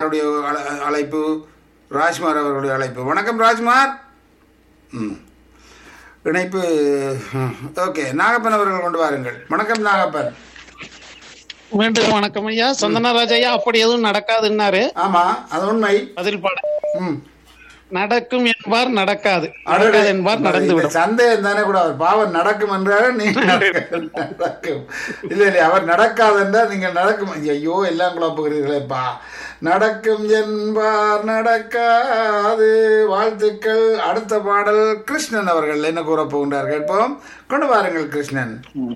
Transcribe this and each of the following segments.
யாருடைய அழைப்பு? ராஜ்குமார் அவர்களுடைய அழைப்பு. வணக்கம் ராஜ்குமார். ம், இணைப்பு ஓகே. நாகப்பன் அவர்கள் கொண்டு வாருங்கள். வணக்கம் நாகப்பன். மீண்டும் வணக்கம் ஐயா. சந்தனராஜ் ஐயா அப்படி எதுவும் நடக்காதுன்னாரு. ஆமா, அது உண்மை. பதில் பாட ம், நடக்கும் என்பார் நடக்காது, நடக்காது என்பார் நடந்துவிடும். சந்தேகம் தானே கூட. அவர் பாவம் நடக்கும் என்றாரு, நீங்க நடக்கும். இல்ல இல்ல, அவர் நடக்காது என்றால் நீங்கள் நடக்கும். ஐயோ, எல்லாம் குழப்புகிறீர்களேப்பா. நடக்கும் என்பார் நடக்காது. வாழ்த்துக்கள். அடுத்த பாடல் கிருஷ்ணன் அவர்கள் என்ன கூற போகின்றார் கேட்போம். கொண்டு வாருங்கள் கிருஷ்ணன்.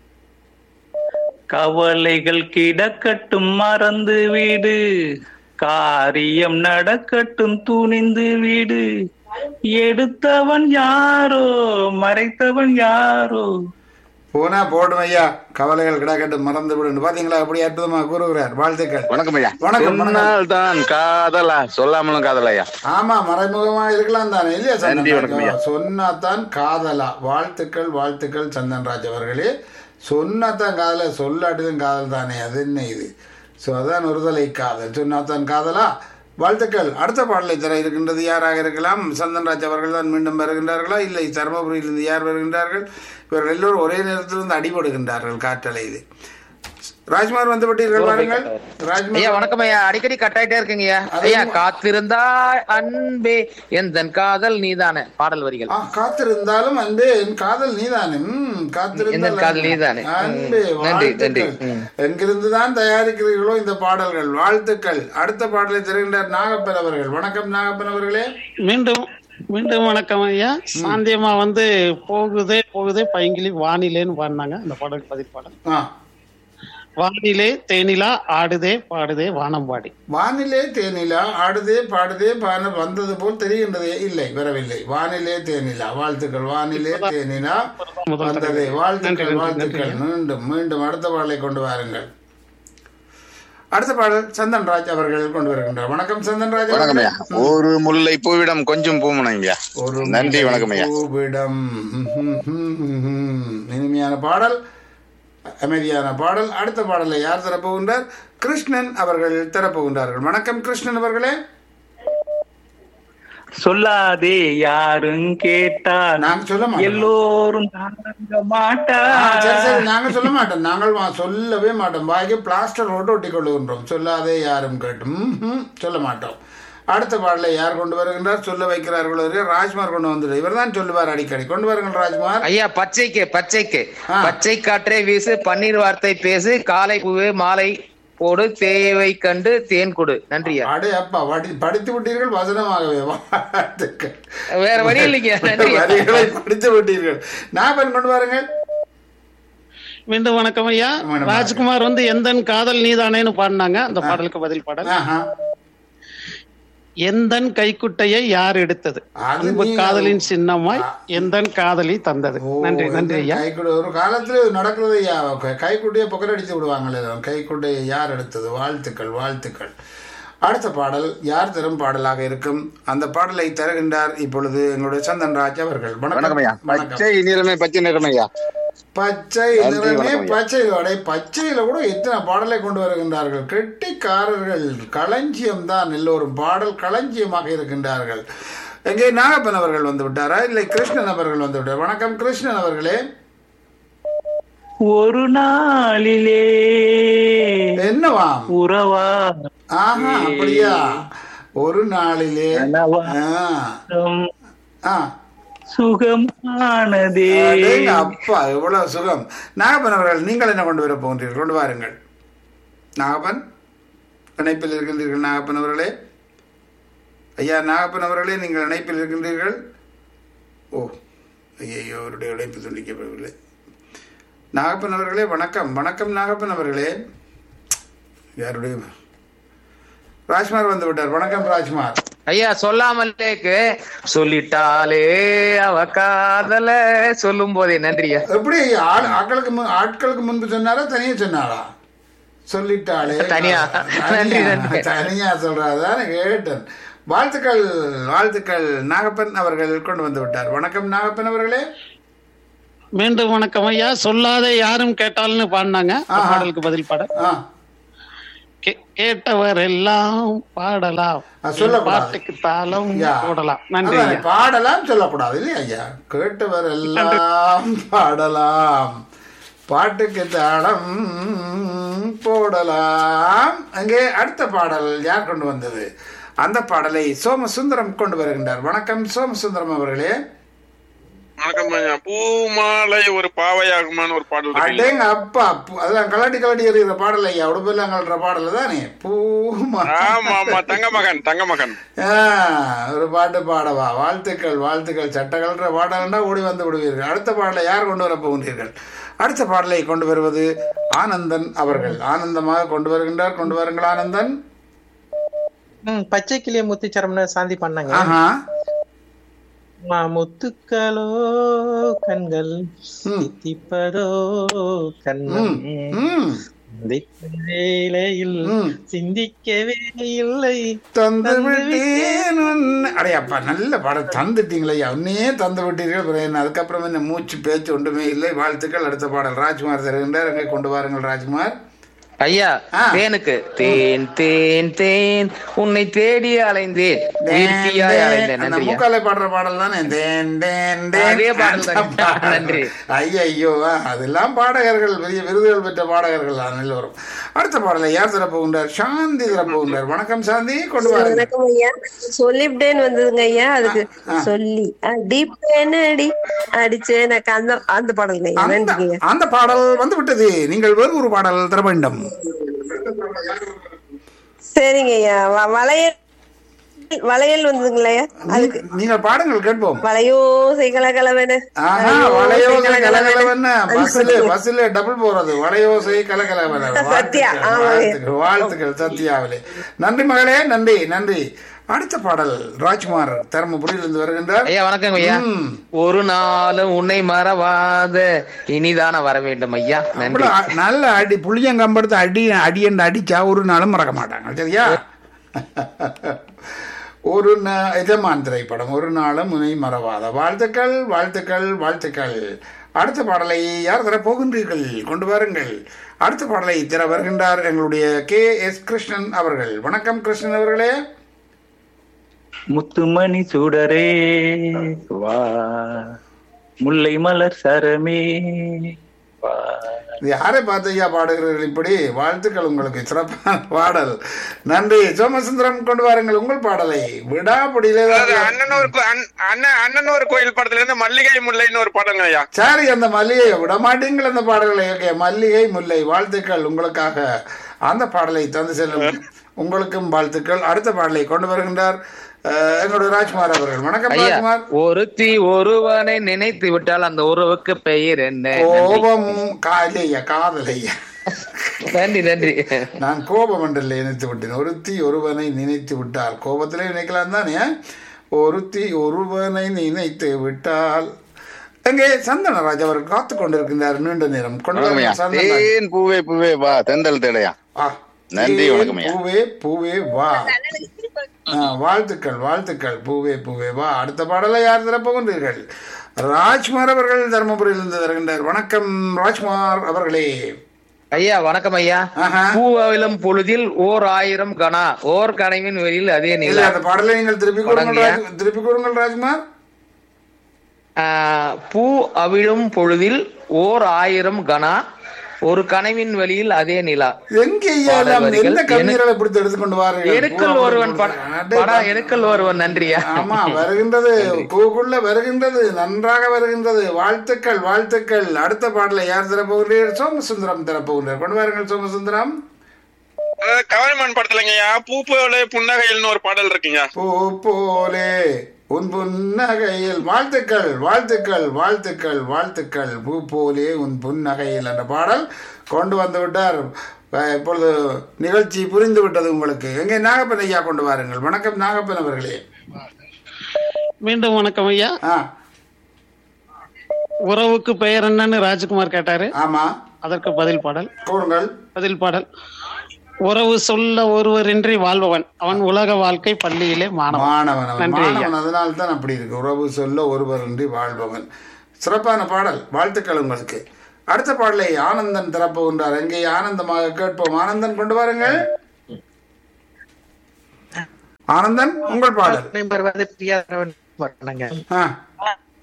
கவலைகள் கிடக்கட்டும் மறந்து வீடு, காரியம் நடக்கட்டும் துணிந்து வீடு, எடுத்தவன் யாரோ மறைத்தவன் யாரோ. போனா போடும் ஐயா, கவலைகள் கிடக்கட்டும் மறந்து விடு. பாத்தீங்களா எப்படி அற்புதமா கூறுகிறார். வாழ்த்துக்கள். வணக்கம் ஐயா. வணக்கம். தான் காதலா, சொல்லாமலும் காதலையா? ஆமா, மறைமுகமா இருக்கலாம் தானே இல்லையா நன்றி, வணக்கம் ஐயா. சந்தன்ராஜ்? சொன்னாதான் காதலா. வாழ்த்துக்கள் வாழ்த்துக்கள் சந்தன்ராஜ் அவர்களே. சொன்னாதான் காதல, சொல்லாட்டுதான் காதல் தானே. அது என்ன இது? ஸோ அதான் ஒருதலை காதல். சொன்னாதான் காதலா. வாழ்த்துக்கள். அடுத்த பாடலை தர இருக்கின்றது யாராக இருக்கலாம்? சந்தன்ராஜ் அவர்கள் தான் மீண்டும் வருகின்றார்களா, இல்லை தருமபுரியிலிருந்து யார் வருகின்றார்கள்? இவர்கள் எல்லோரும் ஒரே நேரத்திலிருந்து அடிபடுகின்றார்கள் காற்றலை. இது ராஜ்குமார் வந்து விட்டீர்கள் பாருங்கள். ஐயா வணக்கம் ஐயா. அடிக்கடி கட்டாயிட்டே இருக்குங்க ஐயா. காத்திருந்தா அன்பே எந்தன் காதல் நீதானே பாடல் வரிகள். காத்திருந்தாலும் அன்பே என் காதல் நீதானே. காத்திருந்தாலும் காதல் நீதானே. அன்பே. வாழ்த்துக்கள். எங்கிருந்துதான் தயாரிக்கிறீர்களோ இந்த பாடல்கள். வாழ்த்துக்கள். அடுத்த பாடலை தருகின்றார் நாகப்பன் அவர்கள். வணக்கம் நாகப்பன் அவர்களே. மீண்டும் மீண்டும் வணக்கம் ஐயா. சாந்தியமா வந்து போகுதே போகுதே பைங்கிலி வானிலேன்னு பாடினாங்க. அந்த பாடலுக்கு பதில் பாடல். வானிலே தேனிலா ஆடுதே பாடுதே வானம்பாடி. வானிலே தேனிலா ஆடுதே பாடுதே பான வந்தது போல் தெரிகின்றதே. இல்லை, வரவில்லை. வானிலே தேனிலா. வாழ்த்துக்கள். வானிலே தேனிலா வந்ததே. வாழ்த்துக்கள் வாழ்த்துக்கள். மீண்டும் மீண்டும் அடுத்த பாடலை கொண்டு வாருங்கள். அடுத்த பாடல் சந்தன்ராஜ் அவர்கள் கொண்டு வருகின்றார். வணக்கம் சந்தன்ராஜ். வணக்கம் ஐயா. ஒரு முல்லை பூவிடம் கொஞ்சம் பூமுனைங்க. ஒரு நன்றி, வணக்கம் ஐயா. பூவிடம். இனிமையான பாடல், அமைதியான பாடல். அடுத்த பாடலை யார் தரப்போகின்றார்? கிருஷ்ணன் அவர்கள் தரப்போகின்றார்கள். வணக்கம் கிருஷ்ணன் அவர்களே. சொல்லாதே யாரும் கேட்டா நாங்க சொல்ல மாட்டோம். எல்லோரும் தாங்க மாட்டா. சரி சரி, நாங்க சொல்ல மாட்டோம். நாங்கள் சொல்லவே மாட்டோம். வாய்க்கு பிளாஸ்டர் ஓட்டு ஒட்டி கொள்ளுகின்றோம். சொல்லாதே யாரும் கேட்டும் சொல்ல மாட்டோம். அடுத்த பாடலை யார் கொண்டு வருகின்றார்? சொல்ல வைக்கிறார்களோ ராஜ்குமார் கொண்டு வந்துடு. இவர் தான் சொல்லுவார் அடிக்கடி. கொண்டு வருங்கள் ராஜ்குமார். ஐயா பச்சைக்கு பச்சைக்கு பச்சை காற்றே வீசு, பன்னீர் வார்த்தை பேசு, காலை பூவே மாலை போடு, தேவை கண்டு தேன் கொடு. நன்றி. அடே அப்பா, படித்து விட்டீர்கள் வசனமாகவே. வாழ்த்துக்கள். வேற வழி இல்லைங்க. வரிகளை படித்து விட்டீர்கள். நாகப்பன் கொண்டு வாருங்கள். மீண்டும் வணக்கம் ஐயா. ராஜ்குமார் வந்து எந்தன் காதல் நீதானேன்னு பாடினாங்க. அந்த பாடலுக்கு பதில் பாடல். எந்தன் கைக்குட்டையை யார் எடுத்தது? அன்பு காதலின் சின்னமாய் எந்தன் காதலி தந்தது. நன்றி நன்றி ஐயா. கைக்குட்டை ஒரு காலத்துல நடக்கிறது ஐயா. கைக்குட்டையை பொக்கரடித்து விடுவாங்களே, கைக்குட்டையை யார் எடுத்தது? வாழ்த்துக்கள் வாழ்த்துக்கள். அடுத்த பாடல் யார் தரும் பாடலாக இருக்கும்? அந்த பாடலை தருகின்றார் இப்பொழுது எங்களுடைய சந்தன்ராஜ் அவர்கள். வணக்கம் ஐயா. பச்சை நிறமே பச்சை நிறமையா. பச்சை நிறமே பச்சை. பச்சையில கூட எத்தனை பாடலை கொண்டு வருகின்றார்கள். கெட்டிக்காரர்கள். களஞ்சியம் தான் எல்லோரும். பாடல் களஞ்சியமாக இருக்கின்றார்கள். எங்கே நாகப்பன் அவர்கள் வந்து விட்டாரா, இல்லை கிருஷ்ணன் அவர்கள் வந்து விட்டார்? வணக்கம் கிருஷ்ணன் அவர்களே. ஒரு நாளிலே என்னவா உறவா. ஆஹா, அப்படியா? ஒரு நாளிலே சுகமானதே. அப்பா, எவ்வளவு சுகம். நாகப்பன் அவர்கள், நீங்கள் என்ன கொண்டு வர போகின்றீர்கள்? கொண்டு வாருங்கள். நாகப்பன் இணைப்பில் இருக்கின்றீர்கள். நாகப்பன் அவர்களே, ஐயா நாகப்பன் அவர்களே, நீங்கள் இணைப்பில் இருக்கின்றீர்கள். ஓ ஐயோ, அவருடைய இணைப்பு துண்டிக்கப்படவில்லை. நாகப்பன் அவர்களே வணக்கம். வணக்கம் நாகப்பன் அவர்களே. யாருடைய ராஜ்குமார் வந்து விட்டார். வணக்கம் ராஜ்குமார் ஐயா. சொல்லாமலேக்கு சொல்லிட்டாலே அவ காதல சொல்லும் போதே. நன்றியா. எப்படி ஆட்களுக்கு முன்பு சொன்னாரா, தனியா சொன்னாரா? சொல்லிட்டாலே தனியா. நன்றி நன்றி. தனியா சொல்றாதான் கேட்டேன். வாழ்த்துக்கள் வாழ்த்துக்கள். நாகப்பன் அவர்கள் கொண்டு வந்து விட்டார். வணக்கம் நாகப்பன் அவர்களே. மீண்டும் வணக்கம் ஐயா. சொல்லாத யாரும் கேட்டால்னு பாடினாங்க. பாடலுக்கு பதில் பாட கேட்டவர் எல்லாம் பாடலாம், சொல்லக்கூடாது. பாட்டுக்கு தாளம் யா. போடலாம். நன்றி அதான், ஐயா. பாடலாம் சொல்லக்கூடாது இல்லையா ஐயா? கேட்டவர் எல்லாம் பாடலாம், பாட்டுக்கு தாளம் போடலாம். அங்கே அடுத்த பாடல் யார் கொண்டு வந்தது? அந்த பாடலை சோமசுந்தரம் கொண்டு வருகின்றார். வணக்கம் சோமசுந்தரம் அவர்களே. வணக்கம் ஐயா. பூமாலை ஒரு பாவையாகுமான்னு ஒரு பாடல் இருக்கு. அடேங்க அப்பா, அதெல்லாம் கலாட்டி எறிகிற பாடல் ஐயா, உடுப்பெல்லாம் கலட்டுற பாடல் தானே பூமா. ஆமா ஆமா, தங்கமகன். ஒரு பாட்டு பாடவா? வாழ்த்துக்கள் வாழ்த்துக்கள். சட்ட கலட்டுற பாடல்னா ஓடி வந்து விடுவீர்கள். அடுத்த பாடலை யார் கொண்டு வர போகின்றீர்கள்? அடுத்த பாடலை கொண்டு வருவது ஆனந்தன் அவர்கள். ஆனந்தமாக கொண்டு வருகின்றார். கொண்டு வாருங்கள் ஆனந்தன். பச்சை கிளிய முத்துச்சரம்னு சாந்தி பண்ணாங்க. ஆஹா, முத்துக்களோ கண்கள் தித்திப்பதோ கண்ணம் வேலையில் சிந்திக்கவே இல்லை தந்து விட்டேன். அடையாப்பா, நல்ல பாடம் தந்துட்டீங்களா? உன்னே தந்து விட்டீர்கள். அதுக்கப்புறம் என்ன மூச்சு பேச்சு ஒன்றுமே இல்லை. வாழ்த்துக்கள். அடுத்த பாடல் ராஜ்குமார் தருகின்றார். அங்கே கொண்டு வாருங்கள் ராஜ்குமார். ஐயா, தேனுக்கு தேன் தேன் தேன் உன்னை தேடி அலைந்தேன், உயிர்த்தியாய் அலைந்தேன். நன்றி. மூக்காலை பாடுற பாடல் தானே தேன் தேன் அதே பாடல் தான். நன்றி. ஐயோ, அதெல்லாம் பாடகர்கள், பெரிய விருதுகள் பெற்ற பாடகர்கள் தான் எல்லோரும். அடுத்த பாடலை யார் தரப்போகின்றார்? சாந்தி தரப்போகின்றார். வணக்கம் சாந்தி, கொண்டு வாருங்கள். வணக்கம் ஐயா. சொல்லிவிட்டேன்னு வந்ததுங்க ஐயா. அதுக்கு சொல்லி அடிப்பேன் அடி அடிச்சேன் எனக்கு அந்த பாடலுங்க ஐயா. நன்றிங்க ஐயா. அந்த பாடல் வந்து விட்டது. நீங்கள் வேறு ஒரு பாடல் தர வேண்டும். சரிங்க ஐயா. வளையல் வந்ததுங்களா ஐயா? அதுக்கு நீங்கள் பாடுங்கள் கேட்போம். வளையோசை கலகலவன. வளையோசை கலகலவன. பஸ்ல டபுள் போறது. வளையோசை கலகலவன. சத்யா. வாழ்த்துக்கள் சத்யாவிலே. நன்றி மகளே, நன்றி நன்றி. அடுத்த பாடல் ராஜ்குமார் தர்மபுரியிலிருந்து வருகின்றார். ஐயா வணக்கம் ஐயா. ஒரு நாளும் உன்னை மறவாத இனிதான வர வேண்டும் ஐயா. நன்றி. நல்ல அடி புளியங்கம்படுத்து அடி என்று அடிச்சா ஒரு நாளும் மறக்க மாட்டாங்க. சரியா? ஒரு எஜமான் திரைப்படம், ஒரு நாளும் உன்னை மறவாத. வாழ்த்துக்கள் வாழ்த்துக்கள் வாழ்த்துக்கள். அடுத்த பாடலை யார் தர போகின்றீர்கள்? கொண்டு வாருங்கள். அடுத்த பாடலை தர வருகின்றார் எங்களுடைய KS கிருஷ்ணன் அவர்கள். வணக்கம் கிருஷ்ணன் அவர்களே. முத்துமணி சுடரே வா, முல்லை மலர் சரமே வா. யாரை பார்த்து ஐயா பாடுகிறீர்கள் இப்படி? வாழ்த்துக்கள் உங்களுக்கு. சிறப்பான பாடல். நன்றி. சோமசுந்தரம் கொண்டு வாருங்கள் உங்கள் பாடலை. விடாபடியிலே அண்ணன் ஒரு கோயில் படத்துல இருந்து மல்லிகை முல்லைன்னு ஒரு பாடங்க ஐயா. சரி, அந்த மல்லிகை விடமாட்டீங்கள் அந்த பாடல்களை. ஓகே, மல்லிகை முல்லை. வாழ்த்துக்கள் உங்களுக்காக. அந்த பாடலை தந்து செல்லும் உங்களுக்கும் வாழ்த்துக்கள். அடுத்த பாடலை கொண்டு வருகின்றார் எங்களுடைய ராஜ்குமார் அவர்கள். வணக்கம் ராஜ்குமார். ஒருத்தி ஒருவனை நினைத்து விட்டால் அந்த உறவுக்கு பெயர் என்ன? கோபம். காதலையா. நன்றி நன்றி. நான் கோபம் என்றில் நினைத்து விட்டேன். ஒருத்தி ஒருவனை நினைத்து விட்டால், கோபத்திலே நினைக்கலாம் தானே. ஒருத்தி ஒருவனை நினைத்து விட்டால். அங்கே சந்தனராஜ் அவர் காத்து கொண்டிருக்கின்றார் நீண்ட நேரம். கொண்டு பூவே பூவே வா தெந்தல் தேடையா. நன்றி, வணக்கம். பூவே பூவே வா. வாழ்த்துக்கள் வாழ்த்துக்கள். பூவே பூவே வா. அடுத்த பாடலை யார் தரப்போகின்றீர்கள்? ராஜ்குமார் அவர்கள் தர்மபுரியிலிருந்து தருகின்றார். வணக்கம் ராஜ்குமார் அவர்களே. ஐயா வணக்கம் ஐயா. பூவிலும் பொழுதில் 1000 கணா ஓர் கனவின் வெளியில் அதே நிலை. அந்த பாடலை நீங்கள் திருப்பி கொடுங்கள் ராஜ்குமார். பூ அவிழும் பொழுதில் 1000 கணா ஒரு கனவின் வழியில் அதே நிலா. எடுக்கல் ஒருவன். நன்றியா. ஆமா, வருகின்றது. கூகுள்ல வருகின்றது, நன்றாக வருகின்றது. வாழ்த்துக்கள் வாழ்த்துக்கள். அடுத்த பாடலை யார் தரப்போகிறீர்கள்? சோமசுந்தரம் தரப்போகிறார். கொண்டு வாருங்கள் சோமசுந்தரம். கவர்மெண்ட் படத்துலங்கய்யா பூ போலே புன்னகையில்னு ஒரு பாடல் இருக்குங்க. பூ போலே உன் புன்னகையில். வாழ்த்துக்கள் வாழ்த்துக்கள் வாழ்த்துக்கள் வாழ்த்துக்கள். பூ போலே உன் புன்னகையில் என்ற பாடல் கொண்டு வந்து விட்டார். இப்பொழுது நிகழ்ச்சி புரிந்து விட்டது உங்களுக்கு. எங்கே நாகப்பன் ஐயா கொண்டு வாருங்கள். வணக்கம் நாகப்பன் அவர்களே. மீண்டும் வணக்கம் ஐயா. உறவுக்கு பெயர் என்னன்னு ராஜ்குமார் கேட்டாரு. ஆமா, அதற்கு பதில் பாடல் கூறுங்கள். பதில் பாடல். உறவு சொல்ல ஒருவரின்றி வாழ்பவன் அவன் உலக வாழ்க்கை பள்ளியிலே மாணவன். அதனால தான் அப்படி இருக்கு. உறவு சொல்ல ஒருவரின்றி வாழ்பவன். சிறப்பான பாடல். வாழ்த்துக்கள் உங்களுக்கு. அடுத்த பாடலை ஆனந்தன் தரப்போகின்றார். எங்கே ஆனந்தமாக கேட்போம். ஆனந்தன் கொண்டு வாருங்கள். ஆனந்தன் உங்கள் பாடல். நம்பர் வந்து பிரியாதரவன் வர்ணங்க. ஆ.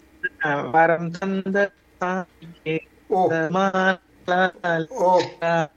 வரம் தந்த ஓ